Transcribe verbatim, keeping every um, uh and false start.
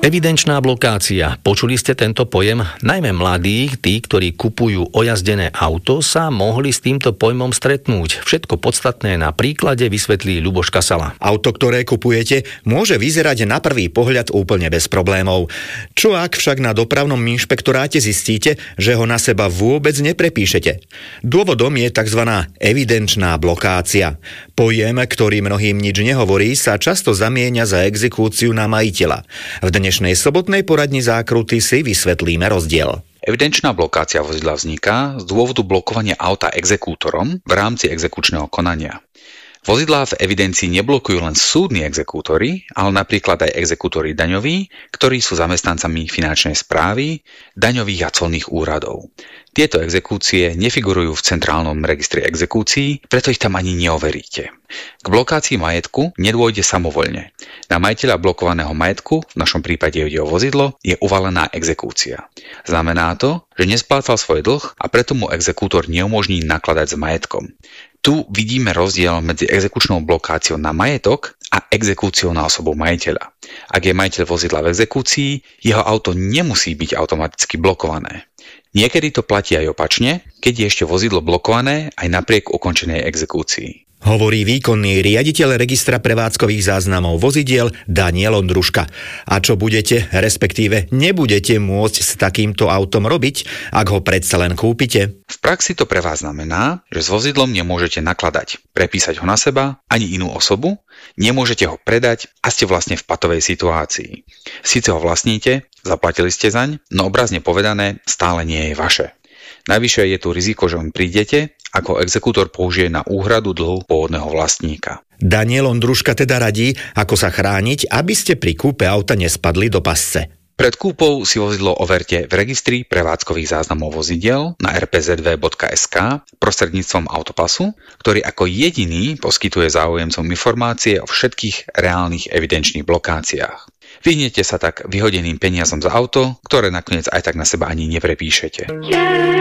Evidenčná blokácia. Počuli ste tento pojem? Najmä mladí, tí, ktorí kupujú ojazdené auto, sa mohli s týmto pojmom stretnúť. Všetko podstatné na príklade vysvetlí Ľuboš Kasala. Auto, ktoré kupujete, môže vyzerať na prvý pohľad úplne bez problémov. Čo ak však na dopravnom inšpektoráte zistíte, že ho na seba vôbec neprepíšete? Dôvodom je tzv. Evidenčná blokácia. Pojem, ktorý mnohým nič nehovorí, sa často zamieňa za exekúciu na majiteľa. V dnešnej sobotnej poradni zákruty si vysvetlíme rozdiel. Evidenčná blokácia vozidla vzniká z dôvodu blokovania auta exekútorom v rámci exekučného konania. Vozidlá v evidencii neblokujú len súdni exekútori, ale napríklad aj exekútori daňoví, ktorí sú zamestnancami finančnej správy, daňových a colných úradov. Tieto exekúcie nefigurujú v centrálnom registri exekúcií, preto ich tam ani neoveríte. K blokácii majetku nedôjde samovoľne. Na majiteľa blokovaného majetku, v našom prípade ide o vozidlo, je uvalená exekúcia. Znamená to, že nesplácal svoj dlh a preto mu exekútor neumožní nakladať s majetkom. Tu vidíme rozdiel medzi exekučnou blokáciou na majetok a exekúciou na osobu majiteľa. Ak je majiteľ vozidla v exekúcii, jeho auto nemusí byť automaticky blokované. Niekedy to platí aj opačne, keď je ešte vozidlo blokované aj napriek ukončenej exekúcii. Hovorí výkonný riaditeľ registra prevádzkových záznamov vozidiel Daniel Ondruška. A čo budete, respektíve nebudete môcť s takýmto autom robiť, ak ho predsa len kúpite? V praxi to pre vás znamená, že s vozidlom nemôžete nakladať, prepísať ho na seba, ani inú osobu, nemôžete ho predať a ste vlastne v patovej situácii. Síce ho vlastníte, zaplatili ste zaň, no obrazne povedané stále nie je vaše. Najvyššie je tu riziko, že on prídete, ako exekútor použije na úhradu dlhu pôvodného vlastníka. Daniel Ondruška teda radí, ako sa chrániť, aby ste pri kúpe auta nespadli do pasce. Pred kúpou si vozidlo overte v registri prevádzkových záznamov vozidiel na er pé zet vé bodka es ká prostredníctvom Autopasu, ktorý ako jediný poskytuje záujemcom informácie o všetkých reálnych evidenčných blokáciách. Vyhnete sa tak vyhodeným peniazom za auto, ktoré nakoniec aj tak na seba ani neprepíšete.